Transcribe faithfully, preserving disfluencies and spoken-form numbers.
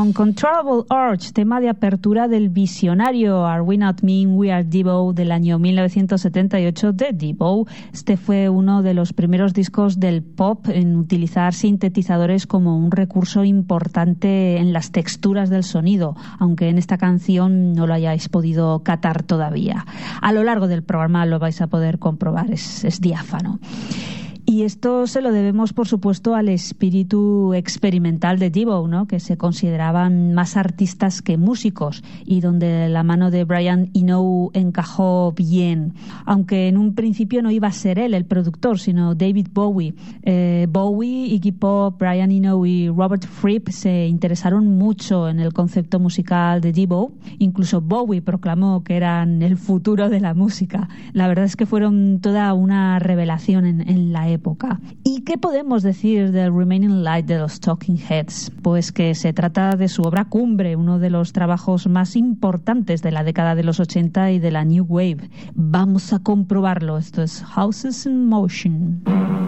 Uncontrollable Urge, tema de apertura del visionario Are We Not Mean, We Are Devo del año mil novecientos setenta y ocho de Devo. Este fue uno de los primeros discos del pop en utilizar sintetizadores como un recurso importante en las texturas del sonido, aunque en esta canción no lo hayáis podido catar todavía. A lo largo del programa lo vais a poder comprobar, es, es diáfano. Y esto se lo debemos, por supuesto, al espíritu experimental de Devo, ¿no?, que se consideraban más artistas que músicos y donde la mano de Brian Eno encajó bien, aunque en un principio no iba a ser él el productor, sino David Bowie. Eh, Bowie, Iggy Pop, Brian Eno y Robert Fripp se interesaron mucho en el concepto musical de Devo. Incluso Bowie proclamó que eran el futuro de la música. La verdad es que fueron toda una revelación en, en la época. ¿Y qué podemos decir del Remaining Light de los Talking Heads? Pues que se trata de su obra cumbre, uno de los trabajos más importantes de la década de los ochenta y de la New Wave. Vamos a comprobarlo. Esto es Houses in Motion.